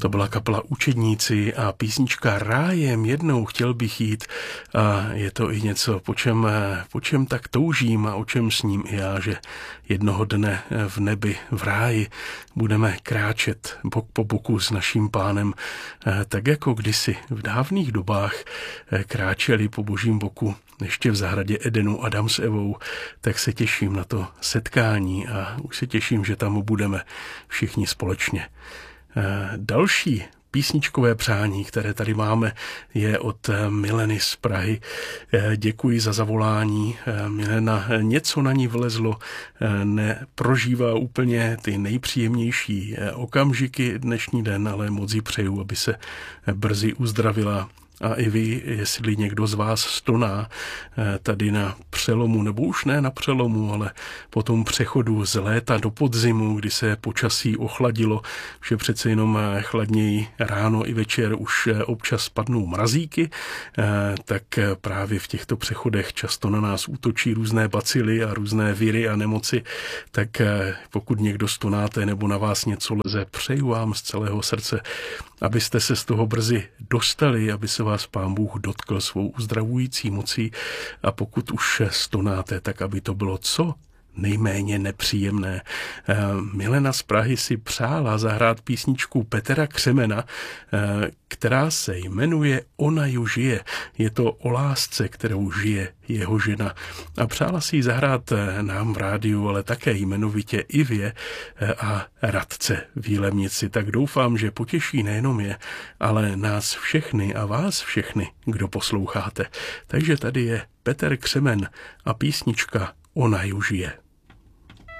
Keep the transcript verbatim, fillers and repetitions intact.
To byla kapela Učedníci a písnička Rájem jednou chtěl bych jít. A je to i něco, po čem, po čem tak toužím a o čem sním i já, že jednoho dne v nebi, v ráji budeme kráčet bok po boku s naším Pánem, tak jako kdysi v dávných dobách kráčeli po božím boku ještě v zahradě Edenu Adam s Evou, tak se těším na to setkání a už se těším, že tam budeme všichni společně. Další písničkové přání, které tady máme, je od Mileny z Prahy. Děkuji za zavolání. Milena, něco na ní vlezlo, neprožívá úplně ty nejpříjemnější okamžiky dnešní den, ale moc jí přeju, aby se brzy uzdravila. A i vy, jestli někdo z vás stoná tady na přelomu, nebo už ne na přelomu, ale po tom přechodu z léta do podzimu, kdy se počasí ochladilo, že přece jenom chladněji ráno i večer už občas padnou mrazíky, tak právě v těchto přechodech často na nás útočí různé bacily a různé viry a nemoci, tak pokud někdo stonáte nebo na vás něco leze, přeju vám z celého srdce, abyste se z toho brzy dostali, aby se vás Pán Bůh dotkl svou uzdravující mocí a pokud už stonáte, tak aby to bylo co nejméně nepříjemné. Milena z Prahy si přála zahrát písničku Petra Křemena, která se jmenuje Ona ju žije. Je to o lásce, kterou žije jeho žena. A přála si ji zahrát nám v rádiu, ale také jmenovitě Ivě a Radce v Jílemnici. Tak doufám, že potěší nejenom je, ale nás všechny a vás všechny, kdo posloucháte. Takže tady je Petr Křemen a písnička Ona ju žije.